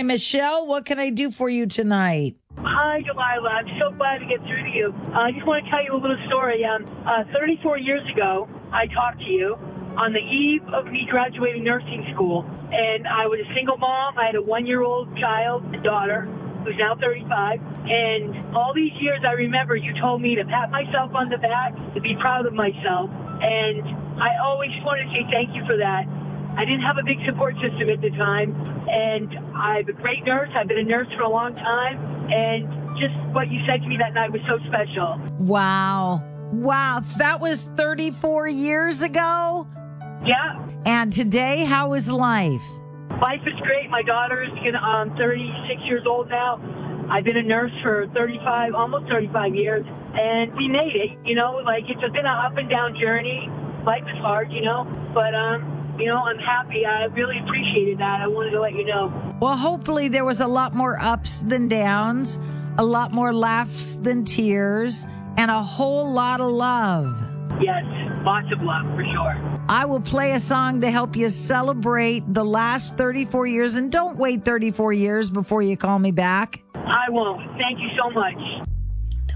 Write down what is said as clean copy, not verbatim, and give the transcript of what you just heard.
Hi, Michelle. What can I do for you tonight? Hi, Delilah. I'm so glad to get through to you. I just want to tell you a little story. 34 years ago, I talked to you on the eve of me graduating nursing school, and I was a single mom. I had a 1-year-old child, a daughter, who's now 35, and all these years I remember you told me to pat myself on the back, to be proud of myself, and I always wanted to say thank you for that. I didn't have a big support system at the time, and I'm a great nurse. I've been a nurse for a long time, and just what you said to me that night was so special. Wow. Wow. That was 34 years ago? Yeah. And today, how is life? Life is great. My daughter is 36 years old now. I've been a nurse for almost 35 years, and we made it. It's been an up and down journey. Life is hard, but I'm happy. I really appreciated that. I wanted to let you know. Well, hopefully there was a lot more ups than downs, a lot more laughs than tears, and a whole lot of love. Yes, lots of love, for sure. I will play a song to help you celebrate the last 34 years. And don't wait 34 years before you call me back. I won't. Thank you so much.